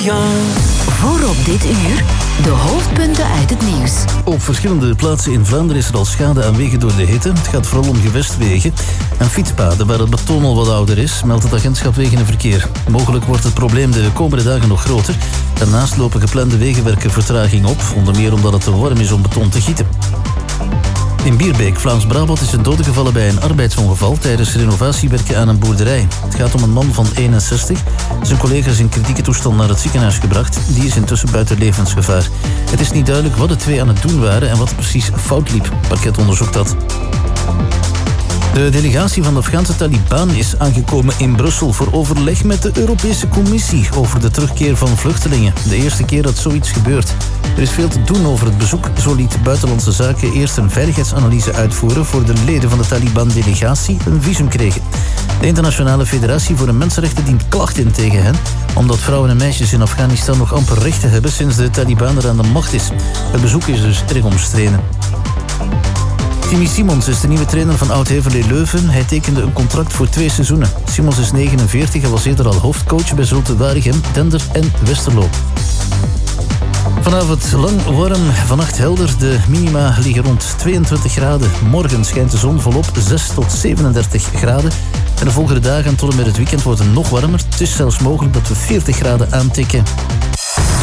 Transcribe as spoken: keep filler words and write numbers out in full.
Lorient. Voor op dit uur de hoofdpunten uit het nieuws. Op verschillende plaatsen in Vlaanderen is er al schade aan wegen door de hitte. Het gaat vooral om gewestwegen en fietspaden waar het beton al wat ouder is, meldt het agentschap Wegen en Verkeer. Mogelijk wordt het probleem de komende dagen nog groter. Daarnaast lopen geplande wegenwerken vertraging op, onder meer omdat het te warm is om beton te gieten. In Bierbeek, Vlaams-Brabant, is een dode gevallen bij een arbeidsongeval tijdens renovatiewerken aan een boerderij. Het gaat om een man van eenenzestig. Zijn collega is in kritieke toestand naar het ziekenhuis gebracht. Die is intussen buiten levensgevaar. Het is niet duidelijk wat de twee aan het doen waren en wat er precies fout liep. Het parket onderzoekt dat. De delegatie van de Afghaanse Taliban is aangekomen in Brussel voor overleg met de Europese Commissie over de terugkeer van vluchtelingen. De eerste keer dat zoiets gebeurt. Er is veel te doen over het bezoek. Zo liet Buitenlandse Zaken eerst een veiligheidsanalyse uitvoeren voor de leden van de Taliban-delegatie een visum kregen. De Internationale Federatie voor de Mensenrechten dient klacht in tegen hen, omdat vrouwen en meisjes in Afghanistan nog amper rechten hebben sinds de Taliban er aan de macht is. Het bezoek is dus erg omstreden. Timmy Simons is de nieuwe trainer van Oud-Heverlee Leuven. Hij tekende een contract voor twee seizoenen. Simons is negenenveertig en was eerder al hoofdcoach bij Zulte Waregem, Dender en Westerlo. Vanavond lang warm, vannacht helder. De minima liggen rond tweeëntwintig graden. Morgen schijnt de zon volop, zes tot zevenendertig graden. En de volgende dagen tot en met het weekend wordt het nog warmer. Het is zelfs mogelijk dat we veertig graden aantikken.